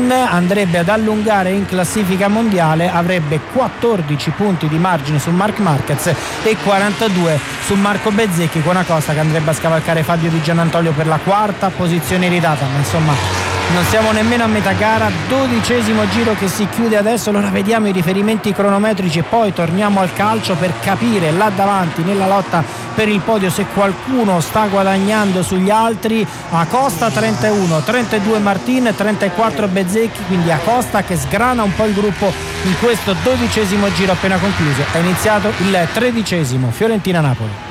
Martin andrebbe ad allungare in classifica mondiale, avrebbe 14 punti di margine su Marc Marquez e 42 su Marco Bezzecchi, con Acosta che andrebbe a scavalcare Fabio Di Giannantonio per la quarta posizione iridata. Ma insomma non siamo nemmeno a metà gara, 12° giro che si chiude adesso. Allora vediamo i riferimenti cronometrici e poi torniamo al calcio per capire là davanti nella lotta per il podio se qualcuno sta guadagnando sugli altri. Acosta 31, 32 Martin, 34 Bezzecchi, quindi Acosta che sgrana un po' il gruppo in questo 12° giro appena concluso. È iniziato il 13° Fiorentina-Napoli.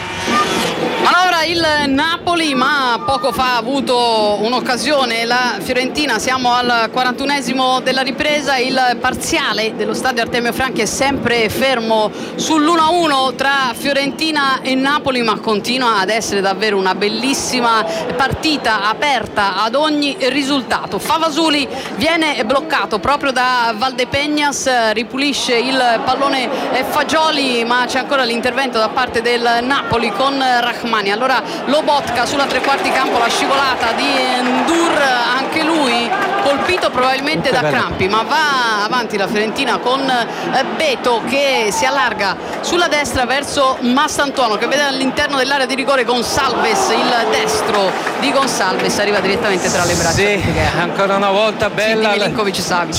Manovra il Napoli, ma poco fa ha avuto un'occasione la Fiorentina. Siamo al 41° della ripresa. Il parziale dello stadio Artemio Franchi è sempre fermo sull'1-1 tra Fiorentina e Napoli, ma continua ad essere davvero una bellissima partita aperta ad ogni risultato. Favasuli viene bloccato proprio da Valdepeñas, ripulisce il pallone Fagioli, ma c'è ancora l'intervento da parte del Napoli con Rahmani. Allora Lobotka sulla tre quarti campo, la scivolata di Ndur, anche lui colpito probabilmente da crampi, ma va avanti la Fiorentina con Beto che si allarga sulla destra verso Massantuono, che vede all'interno dell'area di rigore Gonçalves, il destro di Gonçalves arriva direttamente tra le braccia. Sì, ancora una volta bella. Sì, Milinkovic-Savic.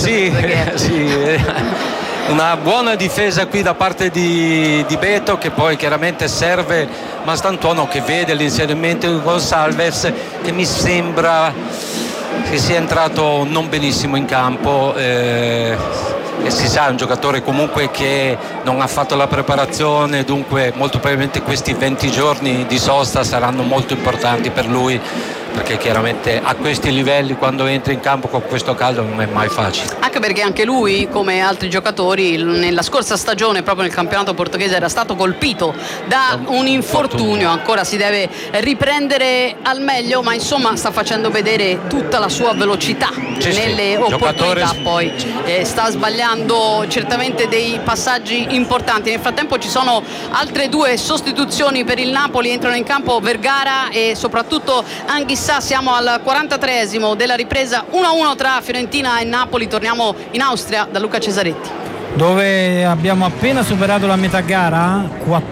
Sì. Una buona difesa qui da parte di Beto, che poi chiaramente serve Massantuono, che vede l'inserimento di Gonçalves, che mi sembra che sia entrato non benissimo in campo. E si sa, è un giocatore comunque che non ha fatto la preparazione, dunque molto probabilmente questi 20 giorni di sosta saranno molto importanti per lui, perché chiaramente a questi livelli, quando entra in campo con questo caldo, non è mai facile. Anche perché anche lui, come altri giocatori, nella scorsa stagione proprio nel campionato portoghese era stato colpito da un infortunio. Ancora si deve riprendere al meglio, ma insomma sta facendo vedere tutta la sua velocità nelle opportunità. Poi sta sbagliando certamente dei passaggi importanti. Nel frattempo ci sono altre due sostituzioni per il Napoli, entrano in campo Vergara e soprattutto Anghissà. Siamo al 43° della ripresa, 1-1 tra Fiorentina e Napoli. Torniamo in Austria da Luca Cesaretti, dove abbiamo appena superato la metà gara,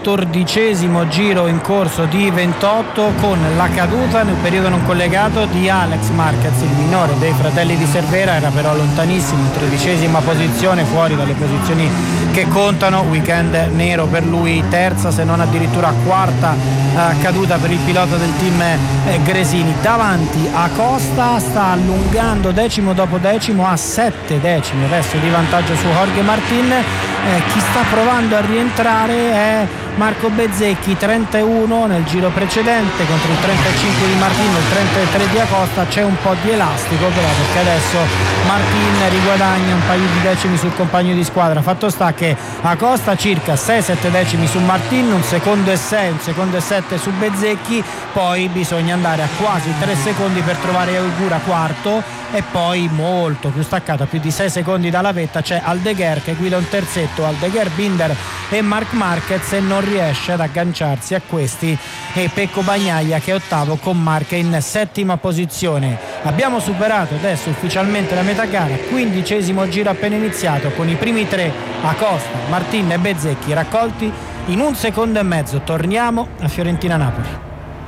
14° giro in corso di 28, con la caduta nel periodo non collegato di Alex Marquez, il minore dei fratelli di Cervera. Era però lontanissimo, in 13ª posizione, fuori dalle posizioni che contano. Weekend nero per lui, terza se non addirittura quarta caduta per il pilota del team Gresini. Davanti Acosta sta allungando decimo dopo decimo a 7 decimi adesso di vantaggio su Jorge Martin. Chi sta provando a rientrare è Marco Bezzecchi, 31 nel giro precedente contro il 35 di Martin, il 33 di Acosta. C'è un po' di elastico però, perché adesso Martin riguadagna un paio di decimi sul compagno di squadra. Fatto sta che Acosta circa 6-7 decimi su Martin, 1 secondo e 6, 1 secondo e 7 su Bezzecchi, poi bisogna andare a quasi 3 secondi per trovare Augura quarto, e poi molto più staccato, a più di 6 secondi dalla vetta, c'è Aldeguer che guida un terzetto. Aldeguer, Binder e Marc Marquez, e non riesce ad agganciarsi a questi e Pecco Bagnaia, che è ottavo con Marche in 7ª posizione. Abbiamo superato adesso ufficialmente la metà gara, 15° giro appena iniziato, con i primi tre Acosta, Martin e Bezzecchi raccolti in 1 secondo e mezzo. Torniamo a Fiorentina-Napoli.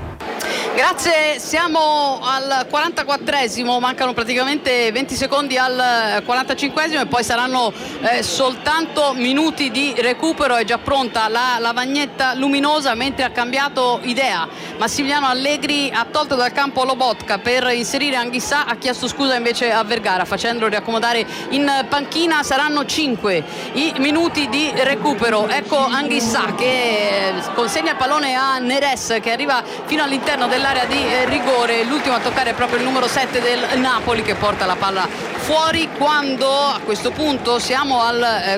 Grazie, siamo al 44°, mancano praticamente 20 secondi al 45° e poi saranno soltanto minuti di recupero. È già pronta la lavagnetta luminosa, mentre ha cambiato idea Massimiliano Allegri, ha tolto dal campo Lobotka per inserire Anghissà, ha chiesto scusa invece a Vergara facendolo riaccomodare in panchina. Saranno 5 i minuti di recupero. Ecco Anghissà che consegna il pallone a Neres, che arriva fino all'interno dell'area di rigore. L'ultimo a toccare è proprio il numero 7 del Napoli, che porta la palla fuori, quando a questo punto siamo al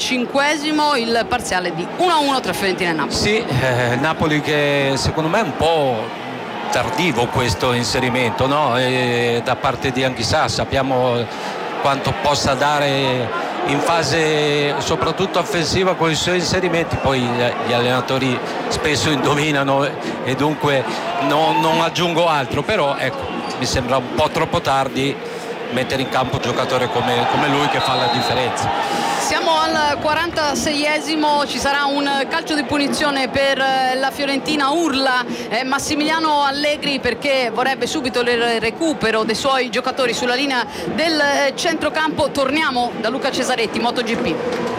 45°, il parziale di 1-1 tra Fiorentina e Napoli. Sì, Napoli che secondo me è un po' tardivo questo inserimento, no? Da parte di Anghissà. Sappiamo quanto possa dare in fase soprattutto offensiva con i suoi inserimenti, poi gli allenatori spesso indovinano e dunque non aggiungo altro, però ecco, mi sembra un po' troppo tardi mettere in campo un giocatore come lui che fa la differenza. Siamo al 46esimo, ci sarà un calcio di punizione per la Fiorentina, urla Massimiliano Allegri perché vorrebbe subito il recupero dei suoi giocatori sulla linea del centrocampo. Torniamo da Luca Cesaretti, MotoGP.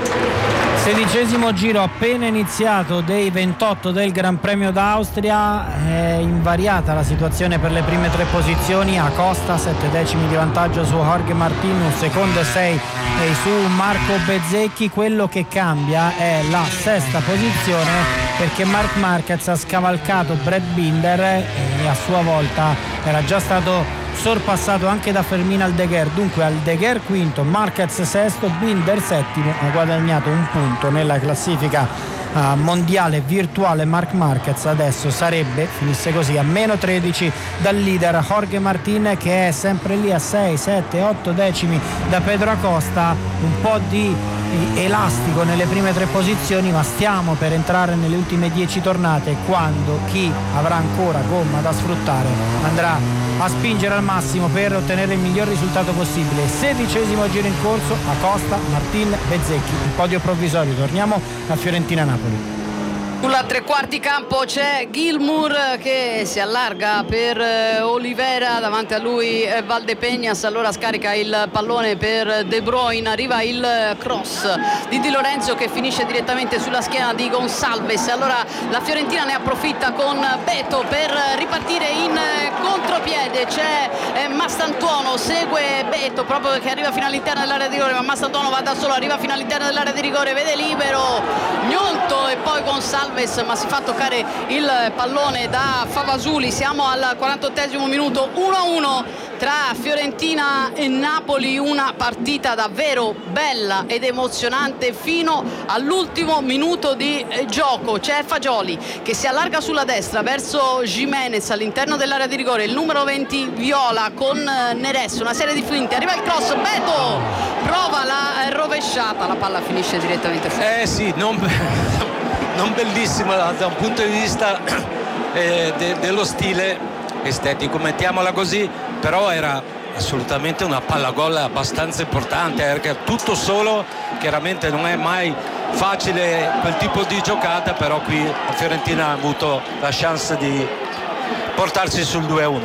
16° giro appena iniziato dei 28 del Gran Premio d'Austria. È invariata la situazione per le prime 3 posizioni. Acosta 7 decimi di vantaggio su Jorge Martin, un secondo e 6 su Marco Bezzecchi. Quello che cambia è la 6ª posizione perché Marc Marquez ha scavalcato Brad Binder e a sua volta era già stato sorpassato anche da Fermin Aldeguer. Dunque Aldeguer quinto, Marquez sesto, Binder settimo. Ha guadagnato un punto nella classifica mondiale virtuale. Marc Marquez adesso sarebbe, finisse così, a meno 13 dal leader Jorge Martin, che è sempre lì a 6, 7, 8 decimi da Pedro Acosta. Un po' di elastico nelle prime 3 posizioni, ma stiamo per entrare nelle ultime 10 tornate, quando chi avrà ancora gomma da sfruttare andrà a spingere al massimo per ottenere il miglior risultato possibile. 16° giro in corso, Acosta, Martin, Bezzecchi, il podio provvisorio. Torniamo a Fiorentina-Napoli. Sulla 3/4 campo c'è Gilmour che si allarga per Olivera, davanti a lui Valdepeñas, allora scarica il pallone per De Bruyne, arriva il cross di Di Lorenzo che finisce direttamente sulla schiena di Gonçalves. Allora la Fiorentina ne approfitta con Beto per ripartire in contropiede. C'è Mastantuono, segue Beto proprio perché arriva fino all'interno dell'area di rigore, ma Mastantuono va da solo, arriva fino all'interno dell'area di rigore, vede libero Gnonto e poi Gonçalves, ma si fa toccare il pallone da Favasuli. Siamo al 48° minuto, 1-1 tra Fiorentina e Napoli, una partita davvero bella ed emozionante fino all'ultimo minuto di gioco. C'è Fagioli che si allarga sulla destra verso Giménez all'interno dell'area di rigore, il numero 20 viola con Neres, una serie di finte, arriva il cross, Beto prova la rovesciata, la palla finisce direttamente fuori. Sì, non bellissima da un punto di vista dello stile estetico, mettiamola così, però era assolutamente una palla gol abbastanza importante, perché tutto solo chiaramente non è mai facile quel tipo di giocata, però qui la Fiorentina ha avuto la chance di portarsi sul 2-1.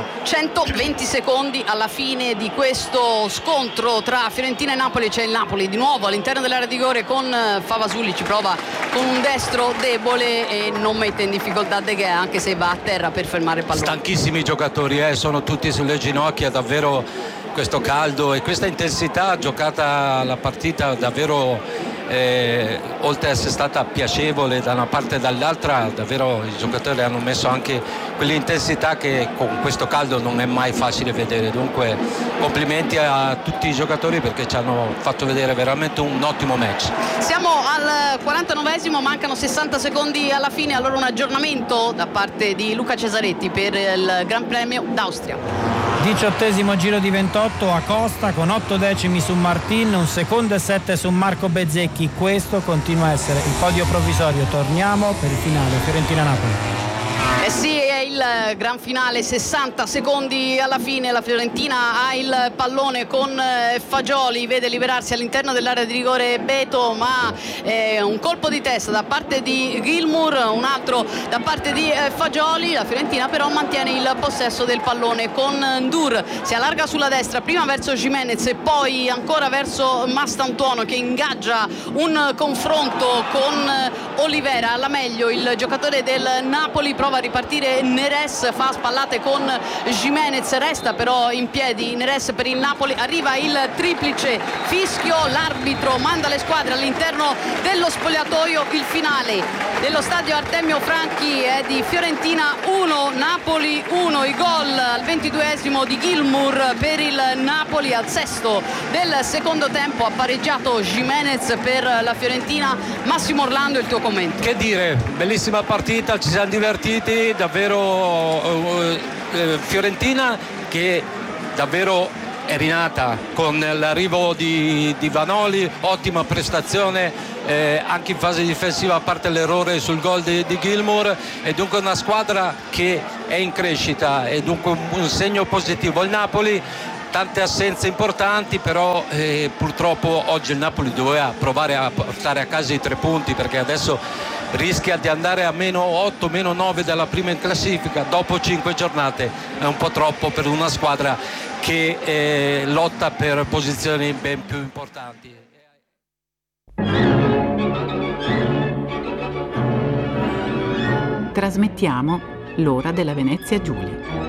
120 secondi alla fine di questo scontro tra Fiorentina e Napoli. C'è il Napoli di nuovo all'interno dell'area di rigore con Favasuli, ci prova con un destro debole e non mette in difficoltà De Gea, anche se va a terra per fermare il pallone. Stanchissimi i giocatori, sono tutti sulle ginocchia, davvero questo caldo e questa intensità giocata la partita davvero, oltre ad essere stata piacevole da una parte e dall'altra, davvero i giocatori hanno messo anche quell'intensità che con questo caldo non è mai facile vedere. Dunque complimenti a tutti i giocatori perché ci hanno fatto vedere veramente un ottimo match. Siamo al 49°, mancano 60 secondi alla fine, allora un aggiornamento da parte di Luca Cesaretti per il Gran Premio d'Austria. 18° giro di 28, Acosta con 8 decimi su Martin, un secondo e 7 su Marco Bezzecchi. Questo continua a essere il podio provvisorio. Torniamo per il finale Fiorentina-Napoli. Sì, è il gran finale, 60 secondi alla fine, la Fiorentina ha il pallone con Fagioli, vede liberarsi all'interno dell'area di rigore Beto, ma un colpo di testa da parte di Gilmour, un altro da parte di Fagioli. La Fiorentina però mantiene il possesso del pallone con Ndur, si allarga sulla destra, prima verso Giménez e poi ancora verso Mastantuono che ingaggia un confronto con Olivera. Alla meglio il giocatore del Napoli, prova a ripartire Neres, fa spallate con Giménez, resta però in piedi Neres per il Napoli, arriva il triplice fischio, l'arbitro manda le squadre all'interno dello spogliatoio. Il finale dello stadio Artemio Franchi è di Fiorentina 1 Napoli 1, i gol al 22° di Gilmour per il Napoli, al 6° del secondo tempo ha pareggiato Giménez per la Fiorentina. Massimo Orlando, il tuo commento? Che dire, bellissima partita, ci siamo divertiti davvero, Fiorentina che davvero è rinata con l'arrivo di Vanoli, ottima prestazione anche in fase difensiva, a parte l'errore sul gol di Gilmour, e dunque una squadra che è in crescita, e dunque un segno positivo. Il Napoli tante assenze importanti, però purtroppo oggi il Napoli doveva provare a portare a casa i 3 punti, perché adesso rischia di andare a -8, -9 dalla prima in classifica dopo 5 giornate. È un po' troppo per una squadra che lotta per posizioni ben più importanti. Trasmettiamo l'ora della Venezia Giulia.